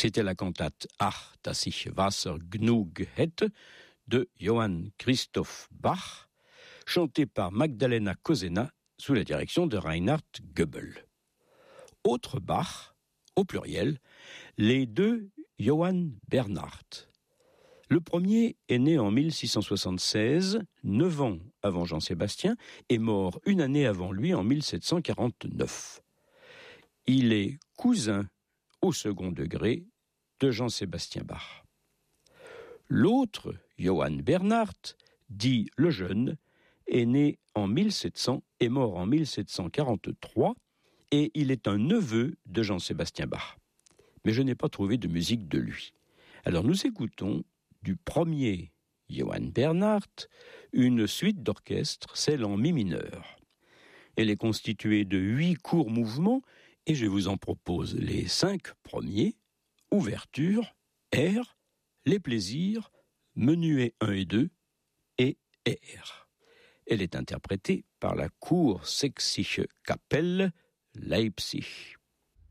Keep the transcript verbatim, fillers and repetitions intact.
C'était la cantate Ach, dass ich Wasser genug hätte de Johann Christoph Bach, chantée par Magdalena Kozena sous la direction de Reinhard Goebel. Autre Bach, au pluriel, les deux Johann Bernhardt. Le premier est né en mille six cent soixante-seize, neuf ans avant Jean-Sébastien, et mort une année avant lui en mille sept cent quarante-neuf. Il est cousin au second degré de Jean-Sébastien Bach. L'autre, Johann Bernhardt, dit le jeune, est né en mille sept cents et mort en mille sept cent quarante-trois, et il est un neveu de Jean-Sébastien Bach. Mais je n'ai pas trouvé de musique de lui. Alors nous écoutons du premier Johann Bernhardt une suite d'orchestre, celle en mi mineur. Elle est constituée de huit courts mouvements et je vous en propose les cinq premiers: ouverture, air, les plaisirs, menuet un et deux et air. Elle est interprétée par la Kursächsische Kapelle Leipzig.